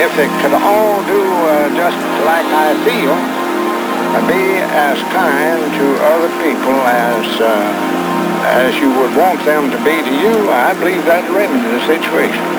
if they could all do just like I feel, be as kind to other people as you would want them to be to you, I believe that'd remedy the situation.